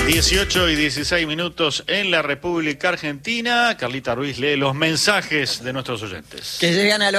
18 y 16 minutos en la República Argentina. Carlita Ruiz lee los mensajes de nuestros oyentes. Que llegan al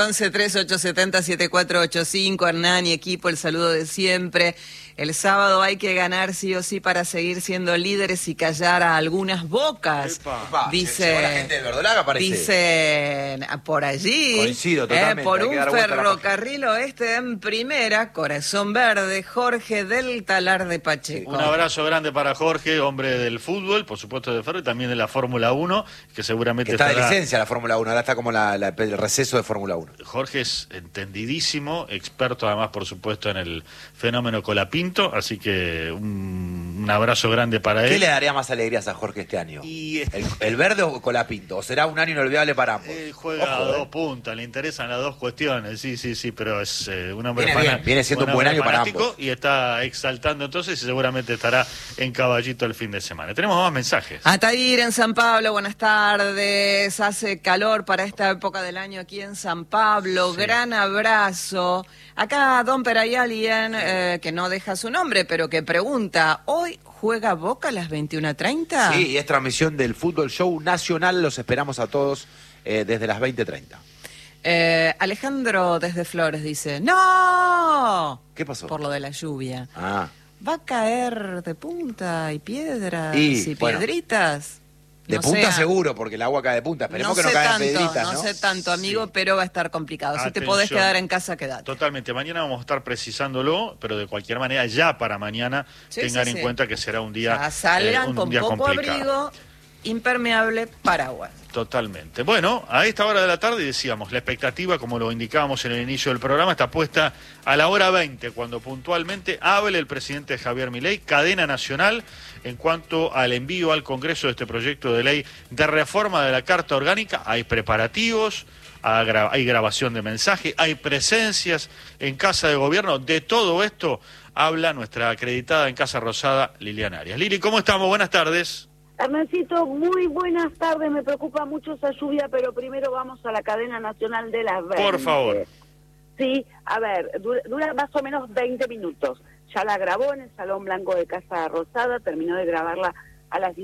11-3870-7485. Hernán y equipo, el saludo de siempre. El sábado hay que ganar sí o sí para seguir siendo líderes y callar a algunas bocas. Epa, dice la gente de Verdolaga, parece. Dicen por allí. Coincido totalmente, por hay que un dar vuelta a la ferrocarril oeste en primera, Corazón Verde, Jorge del Talar de Pacheco. Un abrazo grande para Jorge, hombre del fútbol, por supuesto de ferro, y también de la Fórmula 1, que seguramente está de estará... licencia la Fórmula 1, ahora está como el receso de Fórmula 1. Jorge es entendidísimo, experto además, por supuesto, en el fenómeno Colapinto, así que un abrazo grande para él. ¿Qué le daría más alegrías a Jorge este año? ¿El verde o Colapinto? ¿O será un año inolvidable para ambos? Juega a dos puntas, le interesan las dos cuestiones, sí, pero es un hombre viene siendo un buen año para ambos. Y está exaltando entonces y seguramente estará en caballito el fin de semana. Tenemos más mensajes. Atair en San Pablo, buenas tardes. Hace calor para esta época del año aquí en San Pablo. Sí. Gran abrazo. Acá Don Peray alguien que no deja su nombre, pero que pregunta, ¿hoy juega Boca a las 21:30? Sí, y es transmisión del Fútbol Show Nacional. Los esperamos a todos desde las 20:30. Alejandro desde Flores dice, ¡no! ¿Qué pasó? Por lo de la lluvia. Ah. ¿Va a caer de punta y piedras y bueno, piedritas? De punta seguro, porque el agua cae de punta. Esperemos que no caigan piedritas, ¿no? No sé tanto, amigo, sí, pero va a estar complicado. Si te podés quedar en casa, quedate. Totalmente. Mañana vamos a estar precisándolo, pero de cualquier manera, ya para mañana, tengan en cuenta que será un día ya salgan un con día poco complicado. Abrigo, impermeable, paraguas. Totalmente. Bueno, a esta hora de la tarde decíamos, la expectativa, como lo indicábamos en el inicio del programa, está puesta a la hora 20, cuando puntualmente hable el presidente Javier Milei, cadena nacional, en cuanto al envío al Congreso de este proyecto de ley de reforma de la Carta Orgánica. Hay preparativos, hay grabación de mensaje, hay presencias en Casa de Gobierno. De todo esto habla nuestra acreditada en Casa Rosada, Liliana Arias. Lili, ¿cómo estamos? Buenas tardes. Hernancito, muy buenas tardes. Me preocupa mucho esa lluvia, pero primero vamos a la cadena nacional de las 20. Por favor. Sí, a ver, dura más o menos 20 minutos. Ya la grabó en el Salón Blanco de Casa Rosada, terminó de grabarla a las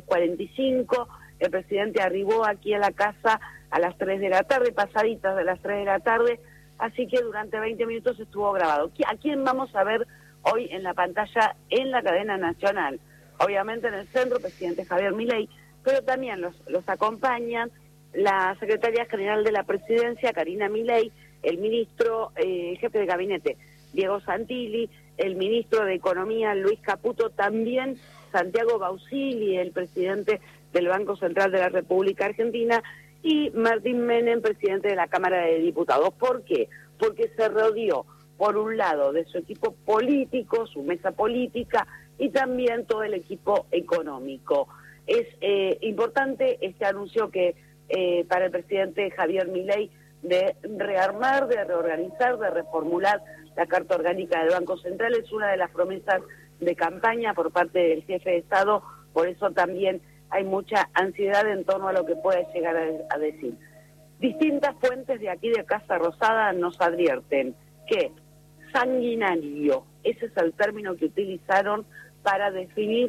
16:45. El presidente arribó aquí a la casa a las 3 de la tarde, pasaditas de las 3 de la tarde, así que durante 20 minutos estuvo grabado. ¿A quién vamos a ver hoy en la pantalla en la cadena nacional? Obviamente en el centro, presidente Javier Milei, pero también los acompañan la secretaria general de la presidencia, Karina Milei, el ministro, jefe de gabinete, Diego Santilli, el ministro de Economía, Luis Caputo, también Santiago Bausili, el presidente del Banco Central de la República Argentina, y Martín Menem, presidente de la Cámara de Diputados. ¿Por qué? Porque se rodeó, por un lado, de su equipo político, su mesa política, y también todo el equipo económico. Es importante este anuncio que para el presidente Javier Milei de rearmar, de reorganizar, de reformular la Carta Orgánica del Banco Central. Es una de las promesas de campaña por parte del jefe de Estado, por eso también hay mucha ansiedad en torno a lo que puede llegar a decir. Distintas fuentes de aquí de Casa Rosada nos advierten que sanguinario, ese es el término que utilizaron para definir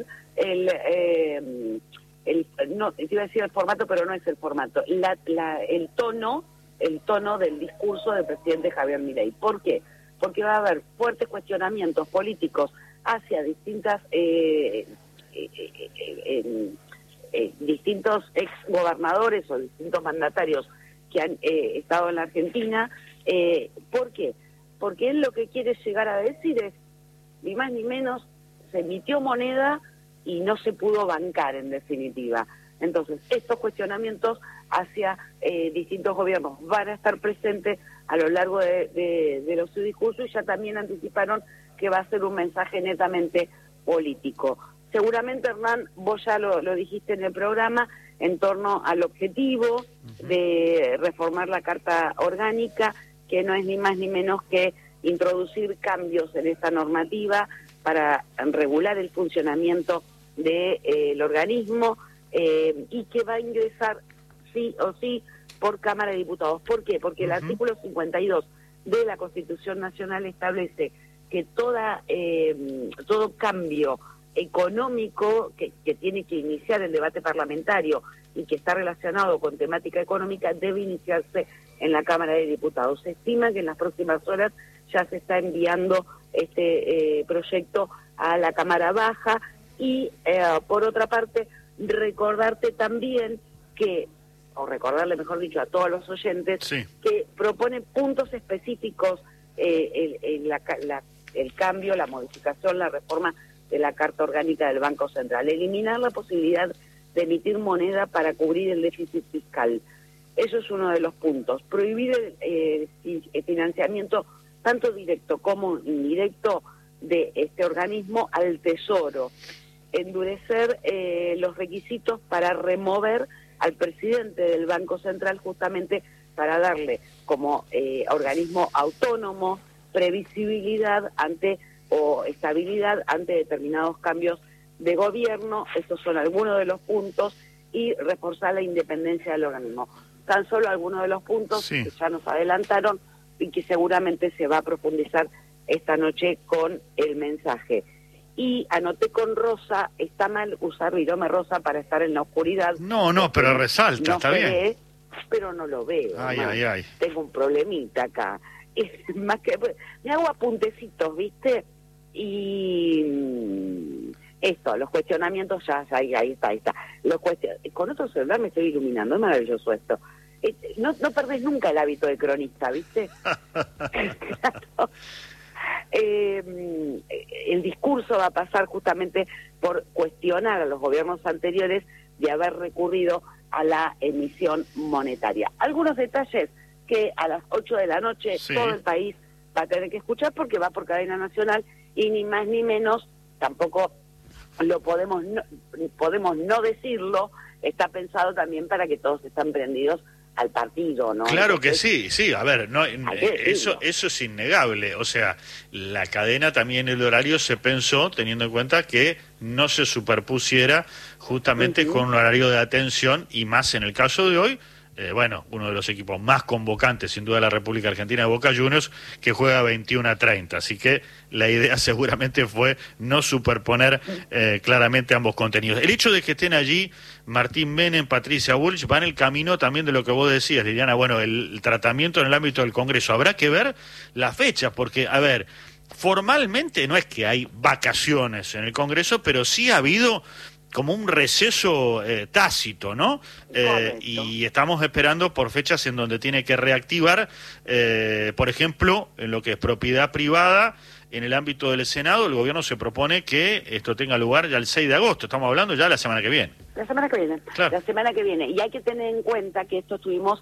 no, te iba a decir el formato, pero no es el formato, el tono del discurso del presidente Javier Milei. ¿Por qué? Porque va a haber fuertes cuestionamientos políticos hacia distintos exgobernadores o distintos mandatarios que han estado en la Argentina. ¿Por qué? Porque él lo que quiere llegar a decir es, ni más ni menos, se emitió moneda y no se pudo bancar, en definitiva. Entonces, estos cuestionamientos hacia distintos gobiernos van a estar presentes a lo largo de su discurso, y ya también anticiparon que va a ser un mensaje netamente político. Seguramente, Hernán, vos ya lo dijiste en el programa, en torno al objetivo de reformar la Carta Orgánica, que no es ni más ni menos que introducir cambios en esta normativa para regular el funcionamiento del organismo, y que va a ingresar sí o sí por Cámara de Diputados. ¿Por qué? Porque el artículo 52 de la Constitución Nacional establece que todo cambio económico que tiene que iniciar el debate parlamentario y que está relacionado con temática económica debe iniciarse en la Cámara de Diputados. Se estima que en las próximas horas ya se está enviando este proyecto a la Cámara Baja y, por otra parte, recordarte también que, o recordarle mejor dicho a todos los oyentes, sí, que propone puntos específicos el cambio, la modificación, la reforma de la Carta Orgánica del Banco Central, eliminar la posibilidad de emitir moneda para cubrir el déficit fiscal. Eso es uno de los puntos. Prohibir el financiamiento tanto directo como indirecto de este organismo al Tesoro. Endurecer los requisitos para remover al presidente del Banco Central, justamente para darle como organismo autónomo previsibilidad o estabilidad ante determinados cambios de gobierno. Estos son algunos de los puntos, y reforzar la independencia del organismo. Tan solo algunos de los puntos sí, que ya nos adelantaron y que seguramente se va a profundizar esta noche con el mensaje. Y anoté con rosa, está mal usar virome rosa para estar en la oscuridad. No, pero resalta, no está bien. Ve, pero no lo veo. Ay. Tengo un problemita acá. Es más que me hago apuntecitos, ¿viste? Y esto, los cuestionamientos ahí está. Con otro celular me estoy iluminando, es maravilloso esto. No perdés nunca el hábito de cronista, ¿viste? Claro. El discurso va a pasar justamente por cuestionar a los gobiernos anteriores de haber recurrido a la emisión monetaria. Algunos detalles que a las 8 de la noche sí, todo el país va a tener que escuchar porque va por cadena nacional, y ni más ni menos, tampoco lo podemos no decirlo, está pensado también para que todos estén prendidos al partido, ¿no? Claro. Entonces, que sí, a ver, eso es innegable. O sea, la cadena también, el horario se pensó teniendo en cuenta que no se superpusiera justamente con un horario de atención, y más en el caso de hoy, uno de los equipos más convocantes sin duda de la República Argentina, de Boca Juniors, que juega 21:30, así que la idea seguramente fue no superponer claramente ambos contenidos. El hecho de que estén allí Martín Menem, Patricia Bullrich, va en el camino también de lo que vos decías, Liliana, el tratamiento en el ámbito del Congreso. Habrá que ver las fechas, porque, a ver, formalmente no es que hay vacaciones en el Congreso, pero sí ha habido como un receso tácito, ¿no? Y estamos esperando por fechas en donde tiene que reactivar, por ejemplo, en lo que es propiedad privada. En el ámbito del Senado, el gobierno se propone que esto tenga lugar ya el 6 de agosto. Estamos hablando ya de la semana que viene. La semana que viene, claro. La semana que viene. Y hay que tener en cuenta que esto tuvimos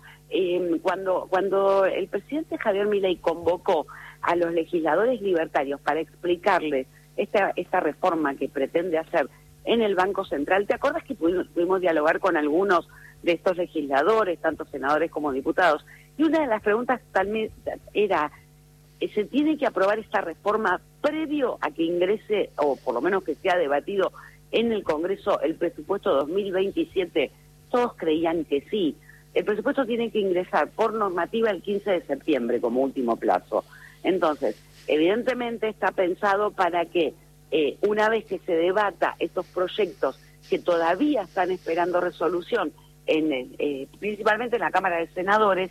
cuando el presidente Javier Milei convocó a los legisladores libertarios para explicarles esta reforma que pretende hacer en el Banco Central. ¿Te acuerdas que pudimos dialogar con algunos de estos legisladores, tanto senadores como diputados? Y una de las preguntas también era: ¿se tiene que aprobar esta reforma previo a que ingrese, o por lo menos que sea debatido en el Congreso, el presupuesto 2027? Todos creían que sí. El presupuesto tiene que ingresar por normativa el 15 de septiembre como último plazo. Entonces, evidentemente está pensado para que una vez que se debata estos proyectos que todavía están esperando resolución, principalmente en la Cámara de Senadores,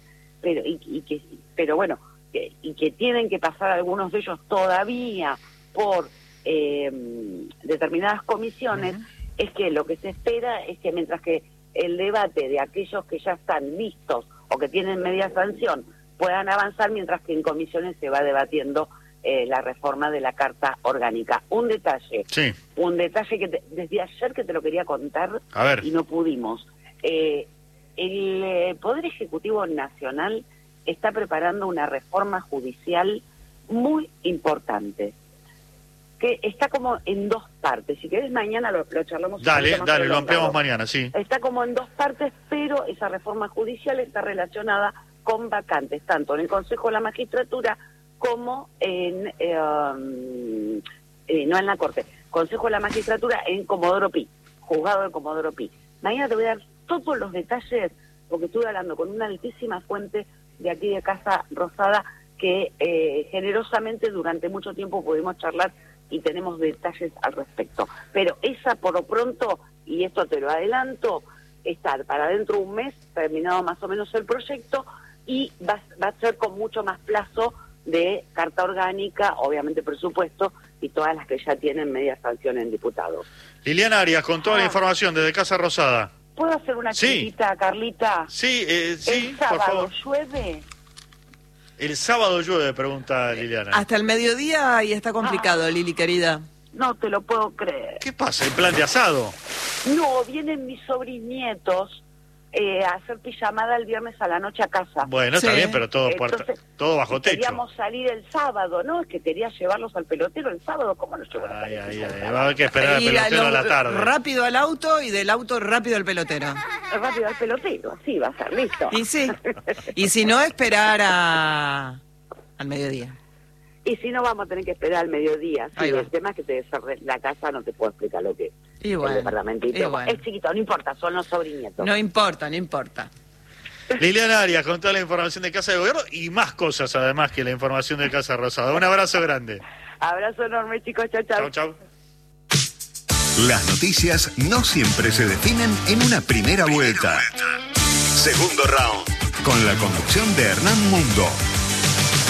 pero bueno, y que tienen que pasar algunos de ellos todavía por determinadas comisiones, es que lo que se espera es que mientras que el debate de aquellos que ya están listos o que tienen media sanción puedan avanzar, mientras que en comisiones se va debatiendo la reforma de la Carta Orgánica. Un detalle que desde ayer que te lo quería contar y no pudimos. El Poder Ejecutivo Nacional está preparando una reforma judicial muy importante, que está como en dos partes. Si querés mañana lo charlamos. Dale, lo ampliamos mañana, sí. Está como en dos partes, pero esa reforma judicial está relacionada con vacantes, tanto en el Consejo de la Magistratura como no en la Corte. Consejo de la Magistratura en Comodoro Pi, juzgado de Comodoro Pi. Mañana te voy a dar todos los detalles, porque estuve hablando con una altísima fuente de aquí de Casa Rosada que generosamente durante mucho tiempo pudimos charlar y tenemos detalles al respecto. Pero esa por lo pronto, y esto te lo adelanto, está para dentro de un mes terminado más o menos el proyecto y va a ser con mucho más plazo de carta orgánica, obviamente presupuesto y todas las que ya tienen media sanción en diputados. Liliana Arias, con toda la información desde Casa Rosada. ¿Puedo hacer una chiquita, Carlita? Sí, sí, ¿El sábado por favor. llueve? El sábado llueve, pregunta Liliana. Hasta el mediodía y está complicado, Lili, querida. No te lo puedo creer. ¿Qué pasa? ¿El plan de asado? No, vienen mis sobrinietos a hacer pijamada el viernes a la noche a casa. Bueno, está bien, pero todo, Entonces, todo bajo techo. Queríamos salir el sábado, ¿no? Es que quería llevarlos al pelotero el sábado. ¿Cómo lo llevo? Ay, va a haber que esperar al pelotero a la tarde. Rápido al auto y del auto rápido al pelotero. Rápido al pelotero, así va a ser, listo. Y sí. Y si no, esperar al mediodía. Y si no, vamos a tener que esperar al mediodía. Sí, el tema es que te desordene la casa, no te puedo explicar lo que y bueno, el departamentito. Y bueno. Es chiquito, no importa, son los sobrinietos. No importa, no importa. Liliana Arias, con toda la información de Casa de Gobierno y más cosas además que la información de Casa Rosada. Un abrazo grande. Abrazo enorme, chicos. Chau, chau. Chau, chau. Las noticias no siempre se definen en una primera vuelta. Segundo round, con la conducción de Hernán Mundo.